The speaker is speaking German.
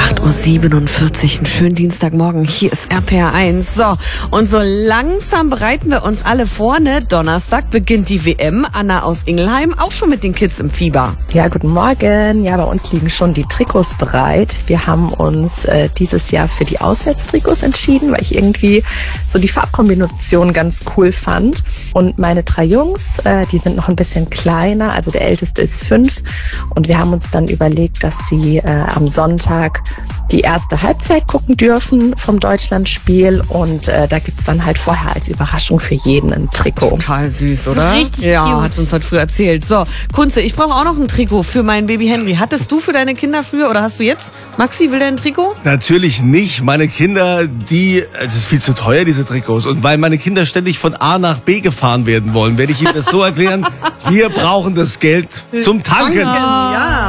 8:47 Uhr, einen schönen Dienstagmorgen. Hier ist RPR 1. So, und so langsam bereiten wir uns alle vor, ne? Donnerstag beginnt die WM. Anna aus Ingelheim, auch schon mit den Kids im Fieber. Ja, guten Morgen. Ja, bei uns liegen schon die Trikots bereit. Wir haben uns dieses Jahr für die Auswärtstrikots entschieden, weil ich irgendwie so die Farbkombination ganz cool fand. Und meine 3 Jungs, die sind noch ein bisschen kleiner, also der älteste ist 5. Und wir haben uns dann überlegt, dass sie am Sonntag die erste Halbzeit gucken dürfen vom Deutschlandspiel. Und da gibt's dann halt vorher als Überraschung für jeden ein Trikot. Total süß, oder? Richtig ja, cute. hat uns heute früh erzählt. So, Kunze, ich brauche auch noch ein Trikot für meinen Baby Henry. Hattest du für deine Kinder früher oder hast du jetzt? Maxi, will der ein Trikot? Natürlich nicht. Meine Kinder, es ist viel zu teuer, diese Trikots. Und weil meine Kinder ständig von A nach B gefahren werden wollen, werde ich ihnen das so erklären, wir brauchen das Geld zum Tanken. Ja.